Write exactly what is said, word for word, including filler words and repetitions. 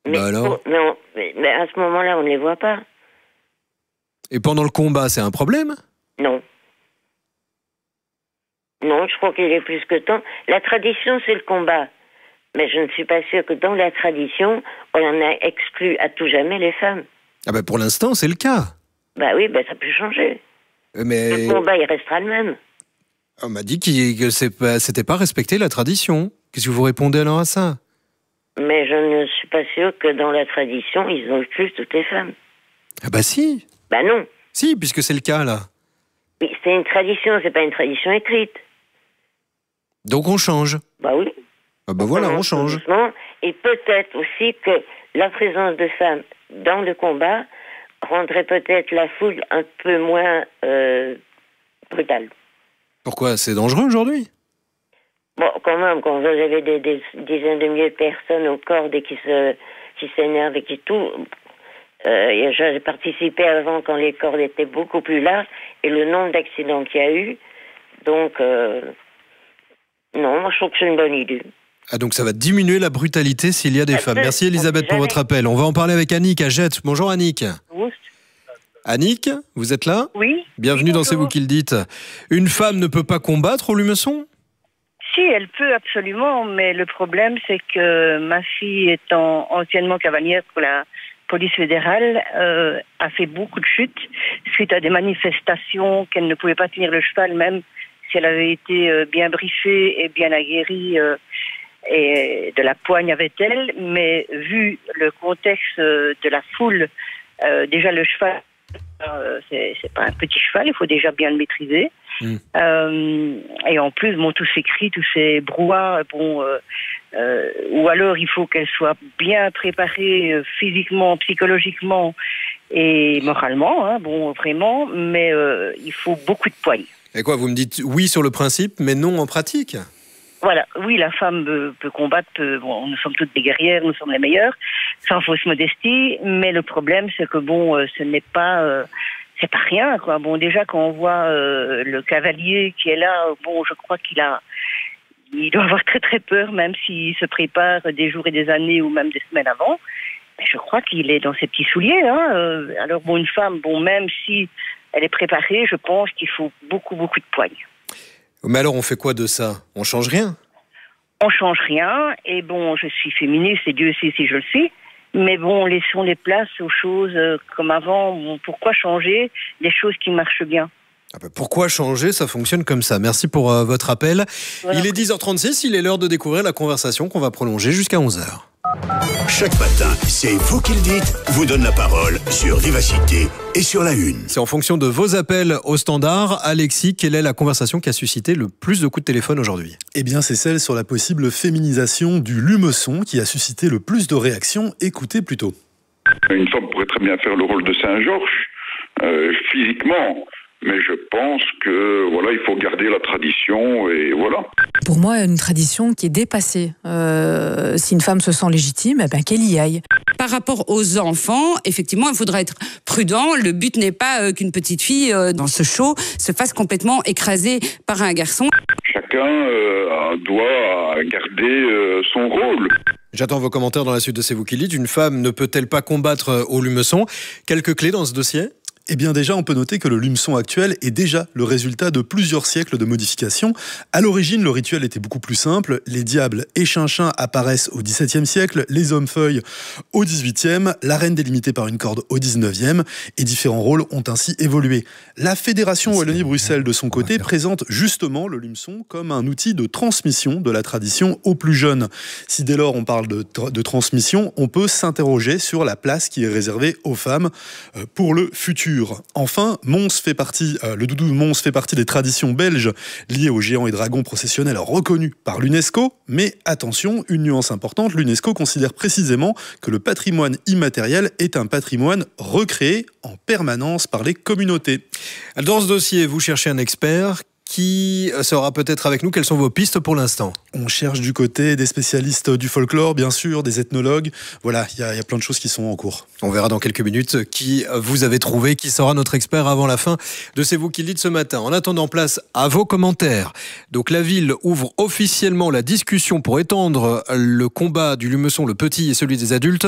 Mais, Bah alors mais, on- mais- mais à ce moment-là, on ne les voit pas. Et pendant le combat, c'est un problème? Non. Non, je crois qu'il est plus que temps. La tradition, c'est le combat. Mais je ne suis pas sûre que dans la tradition, on en a exclu à tout jamais les femmes. Ah bah pour l'instant, c'est le cas. Bah oui, bah ça peut changer. Mais Le combat, il restera le même. on m'a dit qu'il- que c'est pas- c'était pas respecter la tradition. Qu'est-ce que vous répondez alors à ça? Mais je ne suis pas sûre que dans la tradition, ils ont exclu toutes les femmes. Ah bah si. Bah non. Si, puisque c'est le cas là. Oui, c'est une tradition, c'est pas une tradition écrite. Donc on change. Bah oui. Ah bah voilà, on commence change. doucement. Et peut-être aussi que la présence de femmes dans le combat rendrait peut-être la foule un peu moins euh, brutale. Pourquoi? C'est dangereux aujourd'hui? Bon, quand même, quand vous avez des, des dizaines de milliers de personnes au corps et qui se, qui s'énervent et qui tout. Euh, j'ai participé avant quand les cordes étaient beaucoup plus larges et le nombre d'accidents qu'il y a eu. Donc, euh, non, moi je trouve que c'est une bonne idée. Ah donc ça va diminuer la brutalité s'il y a des Ah, femmes. peut- Merci Elisabeth pour jamais. votre appel. On va en parler avec Annick à Jette. Bonjour Annick. Annick, vous êtes là? Oui. Bienvenue Oui, dans C'est vous bonjour. qui le dites. Une femme ne peut pas combattre au Lumeçon? Si, elle peut absolument, mais le problème, c'est que ma fille, étant anciennement cavalière pour la police fédérale, euh, a fait beaucoup de chutes suite à des manifestations qu'elle ne pouvait pas tenir le cheval, même si elle avait été euh, bien briefée et bien aguerrie euh, et de la poigne avec elle. Mais vu le contexte euh, de la foule, euh, déjà le cheval, euh, c'est, c'est pas un petit cheval, il faut déjà bien le maîtriser. Mm. Euh, et en plus, bon, tous ces cris, tous ces brouhahs, bon, euh, euh, ou alors il faut qu'elle soit bien préparée euh, physiquement, psychologiquement et moralement, hein, bon, vraiment, mais euh, il faut beaucoup de poigne. Et quoi, vous me dites oui sur le principe, mais non en pratique? Voilà, oui, la femme peut, peut combattre, peut, bon, nous sommes toutes des guerrières, nous sommes les meilleures, sans fausse modestie, mais le problème, c'est que bon, euh, ce n'est pas, euh, c'est pas rien, quoi. Bon, déjà quand on voit euh, le cavalier qui est là, bon, je crois qu'il a, il doit avoir très très peur, même s'il se prépare des jours et des années ou même des semaines avant. Mais je crois qu'il est dans ses petits souliers, hein. Euh, alors bon, une femme, bon, même si elle est préparée, je pense qu'il faut beaucoup beaucoup de poigne. Mais alors on fait quoi de ça? On change rien? On change rien, et bon, je suis féministe, et Dieu sait si je le suis, mais bon, laissons les places aux choses euh, comme avant. Bon, pourquoi changer des choses qui marchent bien? Ah bah pourquoi changer? Ça fonctionne comme ça. Merci pour euh, votre appel. Voilà. Il est dix heures trente-six, il est l'heure de découvrir la conversation qu'on va prolonger jusqu'à onze heures. Chaque matin, c'est vous qui le dites, vous donne la parole sur Vivacité et sur La Une. C'est en fonction de vos appels au standard. Alexis, quelle est la conversation qui a suscité le plus de coups de téléphone aujourd'hui? Eh bien, c'est celle sur la possible féminisation du Lumeçon qui a suscité le plus de réactions. Écoutez plutôt. Une femme pourrait très bien faire le rôle de Saint-Georges, euh, physiquement. Mais je pense que voilà, il faut garder la tradition et voilà. Pour moi, une tradition qui est dépassée. Euh, si une femme se sent légitime, eh ben, qu'elle y aille. Par rapport aux enfants, effectivement, il faudra être prudent. Le but n'est pas euh, qu'une petite fille euh, dans ce show se fasse complètement écraser par un garçon. Chacun euh, doit garder euh, son rôle. J'attends vos commentaires dans la suite de C'est vous qui le dites. Une femme ne peut-elle pas combattre au Lumeçon? Quelques clés dans ce dossier? Eh bien déjà, on peut noter que le Lumeçon actuel est déjà le résultat de plusieurs siècles de modifications. À l'origine, le rituel était beaucoup plus simple. Les diables et Chinchin apparaissent au dix-septième siècle, les hommes-feuilles au dix-huitième, la reine délimitée par une corde au dix-neuvième, et différents rôles ont ainsi évolué. La Fédération Wallonie-Bruxelles, de son côté, présente justement le Lumeçon comme un outil de transmission de la tradition aux plus jeunes. Si dès lors on parle de, tra- de transmission, on peut s'interroger sur la place qui est réservée aux femmes euh, pour le futur. Enfin, Mons fait partie, euh, le doudou de Mons fait partie des traditions belges liées aux géants et dragons processionnels reconnus par l'UNESCO. Mais attention, une nuance importante, l'UNESCO considère précisément que le patrimoine immatériel est un patrimoine recréé en permanence par les communautés. Dans ce dossier, vous cherchez un expert. Qui sera peut-être avec nous? Quelles sont vos pistes pour l'instant? On cherche du côté des spécialistes du folklore, bien sûr, des ethnologues. Voilà, il y, y a plein de choses qui sont en cours. On verra dans quelques minutes qui vous avez trouvé, qui sera notre expert avant la fin de C'est vous qui le dites ce matin. En attendant, place à vos commentaires. Donc la ville ouvre officiellement la discussion pour étendre le combat du Lumeçon, le petit et celui des adultes.